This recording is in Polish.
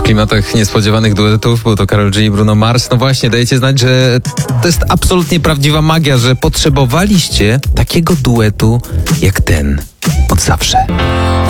W klimatach niespodziewanych duetów, bo to Karol G i Bruno Mars. No właśnie, dajecie znać, że to jest absolutnie prawdziwa magia, że potrzebowaliście takiego duetu jak ten od zawsze.